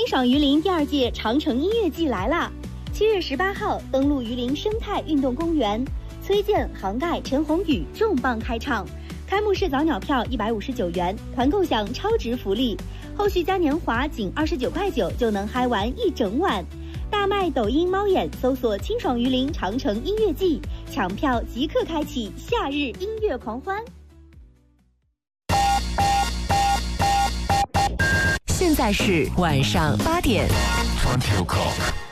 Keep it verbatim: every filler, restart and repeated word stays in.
爽榆林第二届长城音乐季来啦！七月十八号登陆榆林生态运动公园，崔健、杭盖、陈鸿宇重磅开唱。开幕式早鸟票一百五十九元，团购享超值福利，后续嘉年华仅二十九块九就能嗨玩一整晚。大麦抖音猫眼搜索“清爽榆林长城音乐季”，抢票即刻开启夏日音乐狂欢。 现在是晚上八点。 twenty o'clock。